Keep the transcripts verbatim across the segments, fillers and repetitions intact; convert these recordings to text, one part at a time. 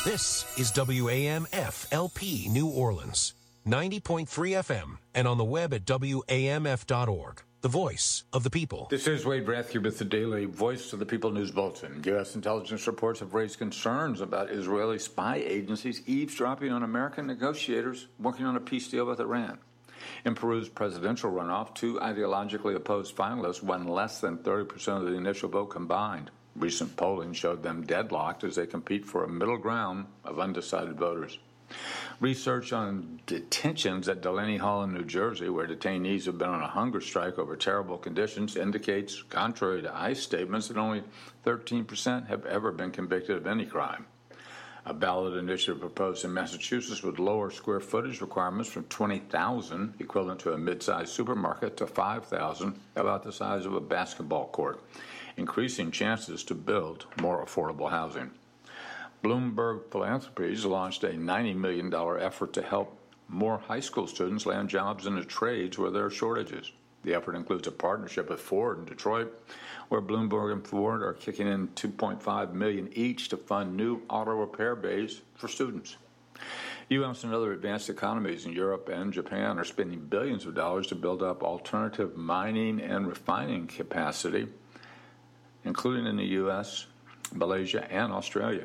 This is W A M F L P New Orleans, ninety point three F M, and on the web at W A M F dot org. The voice of the people. This is Wade Rathke with the Daily Voice of the People News Bulletin. U S intelligence reports have raised concerns about Israeli spy agencies eavesdropping on American negotiators working on a peace deal with Iran. In Peru's presidential runoff, two ideologically opposed finalists won less than thirty percent of the initial vote combined. Recent polling showed them deadlocked as they compete for a middle ground of undecided voters. Research on detentions at Delaney Hall in New Jersey, where detainees have been on a hunger strike over terrible conditions, indicates, contrary to ICE statements, that only thirteen percent have ever been convicted of any crime. A ballot initiative proposed in Massachusetts would lower square footage requirements from twenty thousand, equivalent to a mid-sized supermarket, to five thousand, about the size of a basketball court, increasing chances to build more affordable housing. Bloomberg Philanthropies launched a ninety million dollars effort to help more high school students land jobs in the trades where there are shortages. The effort includes a partnership with Ford in Detroit, where Bloomberg and Ford are kicking in two point five million dollars each to fund new auto repair bays for students. U S and other advanced economies in Europe and Japan are spending billions of dollars to build up alternative mining and refining capacity, including in the U S, Malaysia, and Australia.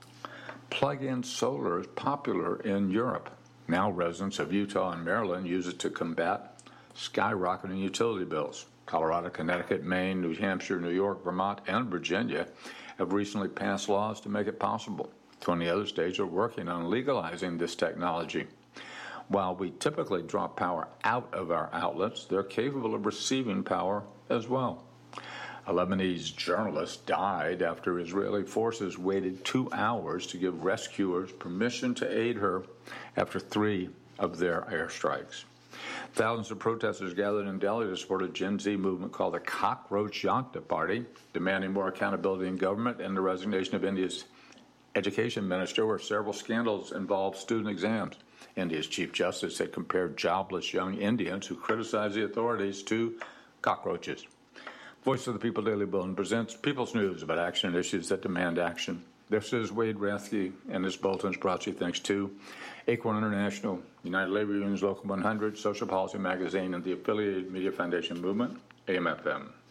Plug-in solar is popular in Europe. Now residents of Utah and Maryland use it to combat skyrocketing utility bills. Colorado, Connecticut, Maine, New Hampshire, New York, Vermont, and Virginia have recently passed laws to make it possible. twenty other states are working on legalizing this technology. While we typically draw power out of our outlets, they're capable of receiving power as well. A Lebanese journalist died after Israeli forces waited two hours to give rescuers permission to aid her after three of their airstrikes. Thousands of protesters gathered in Delhi to support a Gen Z movement called the Cockroach Janata Party, demanding more accountability in government and the resignation of India's education minister, where several scandals involved student exams. India's Chief Justice had compared jobless young Indians who criticize the authorities to cockroaches. Voice of the People Daily Bulletin presents People's News about action and issues that demand action. This is Wade Rathke, and this bulletin is brought to you thanks to Acorn International, United Labor Unions Local one hundred, Social Policy Magazine, and the affiliated Media Foundation Movement, A M F M.